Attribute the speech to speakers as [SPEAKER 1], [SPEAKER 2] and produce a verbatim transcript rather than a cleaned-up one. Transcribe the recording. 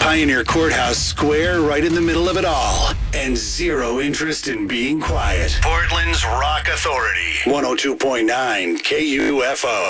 [SPEAKER 1] Pioneer Courthouse Square right in the middle of it all. And zero interest in being quiet. Portland's Rock Authority. one oh two point nine K U F O.